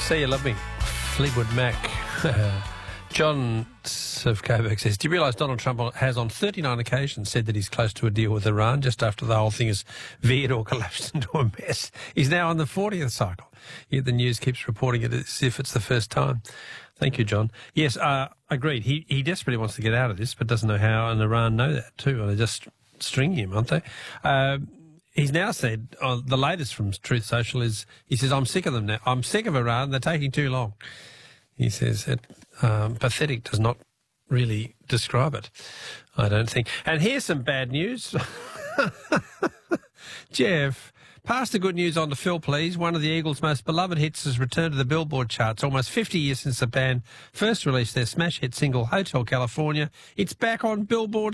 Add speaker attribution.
Speaker 1: Say You Love Me, Fleetwood Mac. John of Coburg says, do you realise Donald Trump has on 39 occasions said that he's close to a deal with Iran just after the whole thing has veered or collapsed into a mess? He's now on the 40th cycle, yet the news keeps reporting it as if it's the first time. Thank you, John. Yes, agreed. He desperately wants to get out of this, but doesn't know how, and Iran know that too. They're just stringing him, aren't they? He's now said, the latest from Truth Social is, he says, I'm sick of them now. I'm sick of Iran. They're taking too long. He says that pathetic does not really describe it, I don't think. And here's some bad news. Jeff, pass the good news on to Phil, please. One of the Eagles' most beloved hits has returned to the Billboard charts almost 50 years since the band first released their smash hit single, Hotel California. It's back on Billboard's